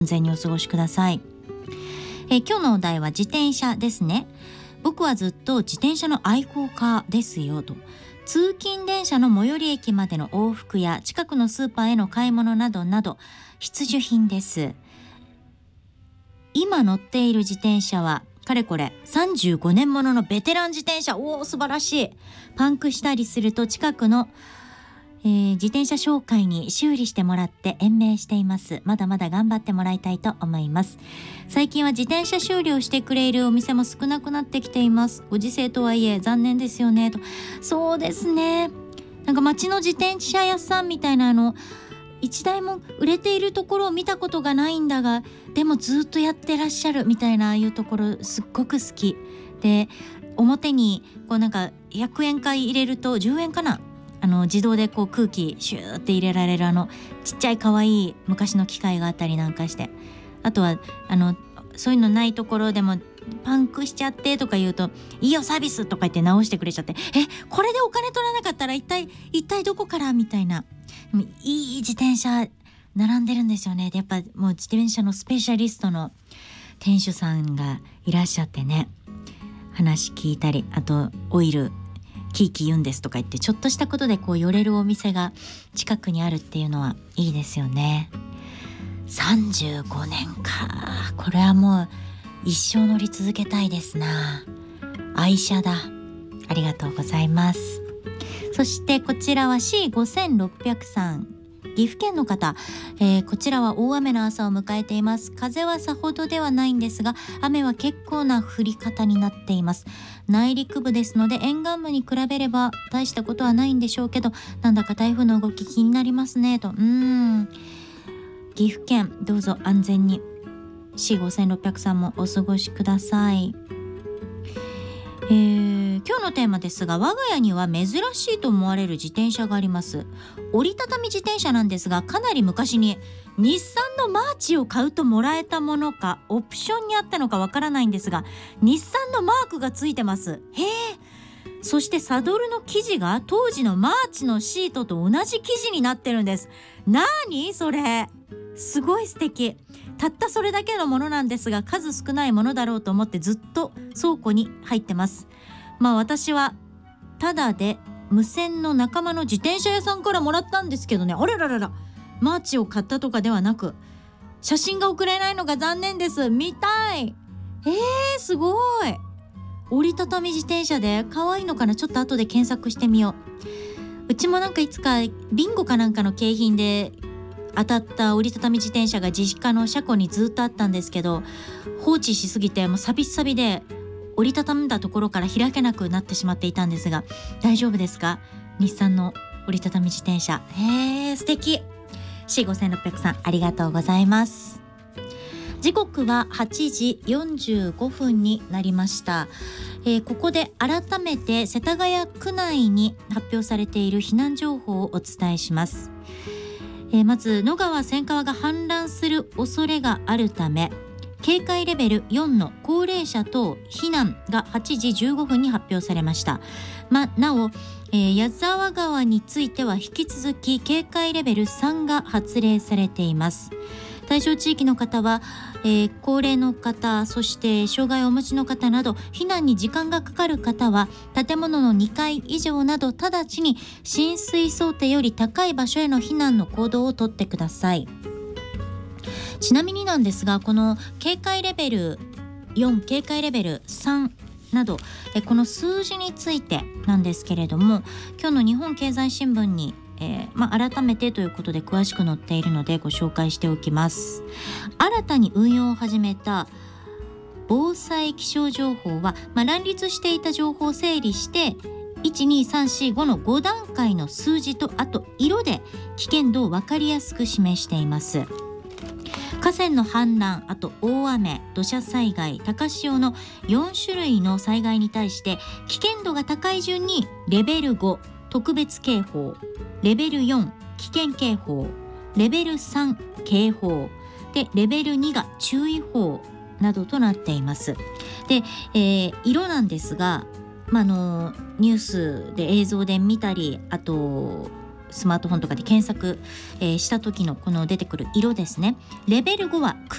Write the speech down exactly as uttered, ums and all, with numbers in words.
安全にお過ごしください。えー、今日のお題は自転車ですね。僕はずっと自転車の愛好家ですよと。通勤電車の最寄り駅までの往復や近くのスーパーへの買い物などなど必需品です。今乗っている自転車はかれこれさんじゅうごねんもののベテラン自転車。おー、素晴らしい。パンクしたりすると近くのえー、自転車紹介に修理してもらって延命しています。まだまだ頑張ってもらいたいと思います。最近は自転車修理をしてくれるお店も少なくなってきています。ご時世とはいえ残念ですよねと。そうですね、なんか街の自転車屋さんみたいなの一台も売れているところを見たことがないんだが、でもずっとやってらっしゃるみたいな、ああいうところすっごく好きで、表にこうなんかひゃくえんかい入れるとじゅうえんかな、あの自動でこう空気シューって入れられるあのちっちゃい可愛い昔の機械があったりなんかして、あとはあのそういうのないところでもパンクしちゃってとか言うと、いいよサービスとか言って直してくれちゃって、えこれでお金取らなかったら一体一体どこからみたいな、いい自転車並んでるんですよね。でやっぱもう自転車のスペシャリストの店主さんがいらっしゃってね、話聞いたり、あとオイルキーキー言うんですとか言って、ちょっとしたことでこう寄れるお店が近くにあるっていうのはいいですよね。さんじゅうごねんか、これはもう一生乗り続けたいですな。愛車だ。ありがとうございます。そしてこちらは シーごせんろっぴゃく さん、岐阜県の方、えー、こちらは大雨の朝を迎えています。風はさほどではないんですが、雨は結構な降り方になっています。内陸部ですので沿岸部に比べれば大したことはないんでしょうけど、なんだか台風の動き気になりますねと。うーん、岐阜県どうぞ安全に シーごせんろっぴゃく さんもお過ごしください。えー、今日のテーマですが、我が家には珍しいと思われる自転車があります。折りたたみ自転車なんですが、かなり昔に日産のマーチを買うともらえたものかオプションにあったのかわからないんですが、日産のマークがついてます。へー。そしてサドルの生地が当時のマーチのシートと同じ生地になってるんです。なにそれ、すごい素敵。たったそれだけのものなんですが、数少ないものだろうと思ってずっと倉庫に入ってます。まあ私はただで無線の仲間の自転車屋さんからもらったんですけどね、あらららら、マーチを買ったとかではなく、写真が送れないのが残念です。見たい。えー、すごい。折りたたみ自転車で可愛いのかな、ちょっと後で検索してみよう。うちもなんかいつかビンゴかなんかの景品で当たった折りたたみ自転車が実家の車庫にずっとあったんですけど、放置しすぎてもうサビサビで折りたたんだところから開けなくなってしまっていたんですが、大丈夫ですか？日産の折りたたみ自転車。へー、素敵。 シーごせんろっぴゃく さんありがとうございます。時刻ははちじよんじゅうごふんになりました。えー、ここで改めて世田谷区内に発表されている避難情報をお伝えします。えー、まず野川千川が氾濫する恐れがあるため、警戒レベルよんの高齢者等避難がはちじじゅうごふんに発表されました。ま、なお、えー、矢沢川については引き続き警戒レベルさんが発令されています。対象地域の方は、えー、高齢の方、そして障害をお持ちの方など避難に時間がかかる方は建物のにかい以上など直ちに浸水想定より高い場所への避難の行動をとってください。ちなみになんですが、この警戒レベルよん、警戒レベルさんなど、えこの数字についてなんですけれども、今日の日本経済新聞にえーまあ、改めてということで詳しく載っているのでご紹介しておきます。新たに運用を始めた防災気象情報は、まあ、乱立していた情報を整理していち、に、さん、よん、ごのご段階の数字とあと色で危険度を分かりやすく示しています。河川の氾濫、あと大雨、土砂災害、高潮のよん種類の災害に対して危険度が高い順にレベルご特別警報、レベルよん危険警報、レベルさん警報で、レベルにが注意報などとなっています。で、えー、色なんですが、まあ、のニュースで映像で見たり、あとスマートフォンとかで検索、えーした時のこの出てくる色ですね。レベルごは